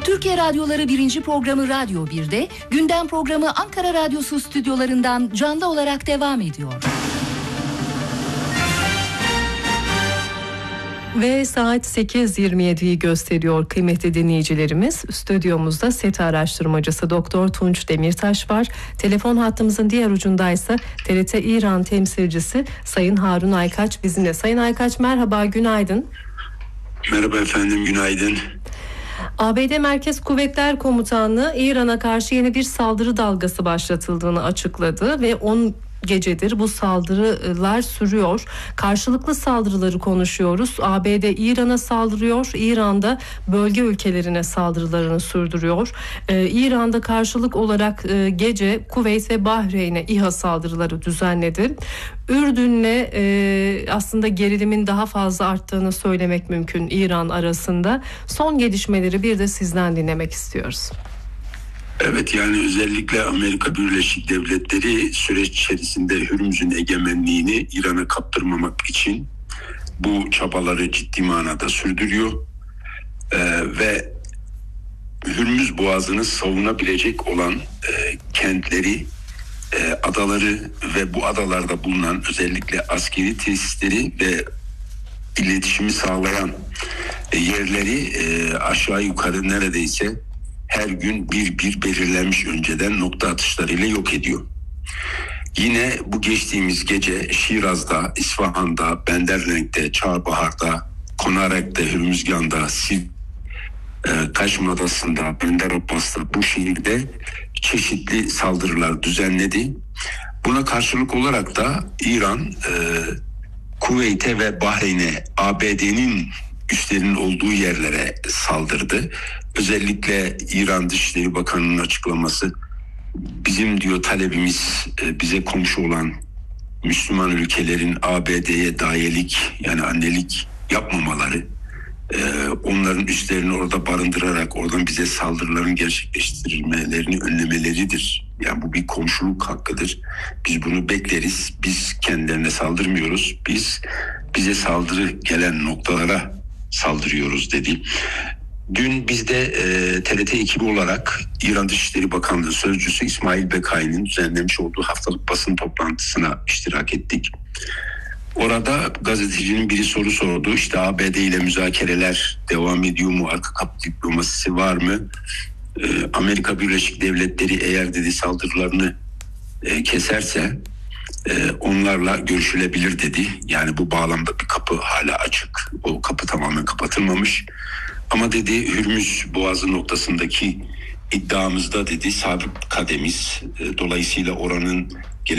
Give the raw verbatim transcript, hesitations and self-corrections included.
Türkiye Radyoları birinci programı Radyo bir'de, gündem programı Ankara Radyosu stüdyolarından canlı olarak devam ediyor. Ve saat sekiz yirmi yediyi gösteriyor kıymetli dinleyicilerimiz. Stüdyomuzda SETA araştırmacısı Doktor Tunç Demirtaş var. Telefon hattımızın diğer ucundaysa T R T İran temsilcisi Sayın Harun Aykaç bizimle. Sayın Aykaç merhaba, günaydın. Merhaba efendim, günaydın. A B D Merkez Kuvvetler Komutanlığı İran'a karşı yeni bir saldırı dalgası başlatıldığını açıkladı ve on gecedir bu saldırılar sürüyor. Karşılıklı saldırıları konuşuyoruz. A B D İran'a saldırıyor. İran'da bölge ülkelerine saldırılarını sürdürüyor. Ee, İran'da karşılık olarak e, gece Kuveyt ve Bahreyn'e İHA saldırıları düzenledi. Ürdün'le e, aslında gerilimin daha fazla arttığını söylemek mümkün İran arasında. Son gelişmeleri bir de sizden dinlemek istiyoruz. Evet, yani özellikle Amerika Birleşik Devletleri süreç içerisinde Hürmüz'ün egemenliğini İran'a kaptırmamak için bu çabaları ciddi manada sürdürüyor. Ee, ve Hürmüz Boğazı'nı savunabilecek olan e, kentleri, e, adaları ve bu adalarda bulunan özellikle askeri tesisleri ve iletişimi sağlayan e, yerleri e, aşağı yukarı neredeyse her gün bir bir belirlenmiş önceden nokta atışlarıyla yok ediyor. Yine bu geçtiğimiz gece Şiraz'da, İsfahan'da, Benderlenk'te, Çağbahar'da, Konarek'te, Hürmüzgan'da, Siv, e, Kaşm Adası'nda, Bender Abbas'ta bu şehirde çeşitli saldırılar düzenledi. Buna karşılık olarak da İran e, Kuveyt'e ve Bahreyn'e A B D'nin üslerinin olduğu yerlere saldırdı. Özellikle İran Dışişleri Bakanı'nın açıklaması, bizim diyor talebimiz bize komşu olan Müslüman ülkelerin A B D'ye dayelik yani annelik yapmamaları, onların üslerini orada barındırarak oradan bize saldırıların gerçekleştirilmelerini önlemeleridir. Yani bu bir komşuluk hakkıdır. Biz bunu bekleriz. Biz kendilerine saldırmıyoruz. Biz bize saldırı gelen noktalara saldırıyoruz dedi. Dün biz de e, T R T ekibi olarak İran Dışişleri Bakanlığı Sözcüsü İsmail Bekai'nin düzenlemiş olduğu haftalık basın toplantısına iştirak ettik. Orada gazetecinin biri soru sordu. İşte A B D ile müzakereler devam ediyor mu? Arka kapı diplomasisi var mı? E, Amerika Birleşik Devletleri eğer dedi saldırılarını e, keserse e, onlarla görüşülebilir dedi. Yani bu bağlamda bir kapı hala açık. O kapı tamamen kapatılmamış. Ama dedi Hürmüz Boğazı noktasındaki iddiamızda dedi sabit kademiz. E, dolayısıyla oranın